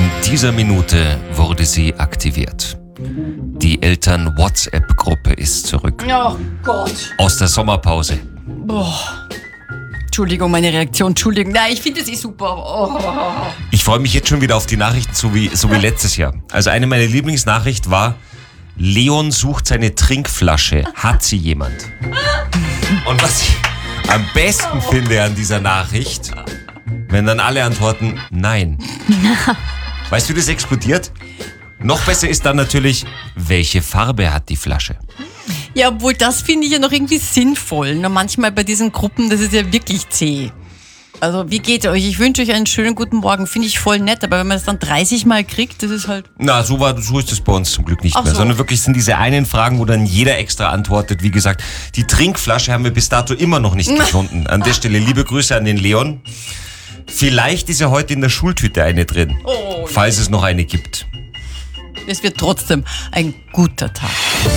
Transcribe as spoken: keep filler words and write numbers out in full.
In dieser Minute wurde sie aktiviert. Die Eltern-WhatsApp-Gruppe ist zurück. Oh Gott. Aus der Sommerpause. Boah. Entschuldigung, meine Reaktion. Entschuldigung. Nein, ich finde es eh super. Oh. Ich freue mich jetzt schon wieder auf die Nachrichten, so wie, so wie letztes Jahr. Also eine meiner Lieblingsnachrichten war, Leon sucht seine Trinkflasche. Hat sie jemand? Und was ich am besten finde an dieser Nachricht, wenn dann alle antworten, nein. Weißt du, wie das explodiert? Noch besser ist dann natürlich, welche Farbe hat die Flasche? Ja, obwohl das finde ich ja noch irgendwie sinnvoll. Nur manchmal bei diesen Gruppen, das ist ja wirklich zäh. Also wie geht's euch? Ich wünsche euch einen schönen guten Morgen. Finde ich voll nett, aber wenn man es dann dreißig Mal kriegt, das ist halt... Na, so, war, so ist es bei uns zum Glück nicht Ach mehr. so. Sondern wirklich sind diese einen Fragen, wo dann jeder extra antwortet. Wie gesagt, die Trinkflasche haben wir bis dato immer noch nicht gefunden. An der Stelle liebe Grüße an den Leon. Vielleicht ist ja heute in der Schultüte eine drin, Oh, falls es noch eine gibt. es wird trotzdem ein guter Tag.